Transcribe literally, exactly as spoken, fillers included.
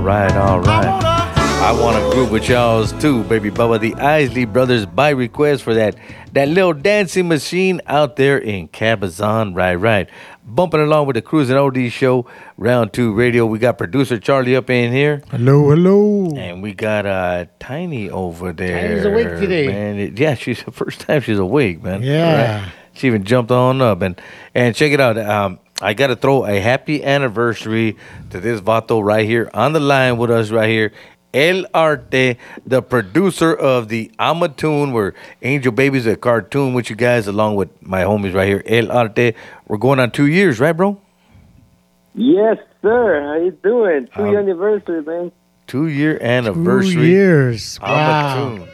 Right, all right. I want to group with y'all's too, baby Bubba. The Isley Brothers by request for that that little dancing machine out there in Cabazon. Right, right. Bumping along with the Cruising O D show, round two radio. We got producer Charlie up in here. Hello, hello. And we got uh, Tiny over there. Tiny's awake today. Man, It- yeah, she's the first time she's awake, man. Yeah. Right? She even jumped on up. And, and check it out. Um, I got to throw a happy anniversary to this vato right here on the line with us right here. El Arte, the producer of the Amatune, where Angel Baby's a cartoon with you guys, along with my homies right here. El Arte, we're going on two years, right, bro? Yes, sir. How you doing? Two Um, year anniversary, man. Two year anniversary. Two years. Wow. Amatune.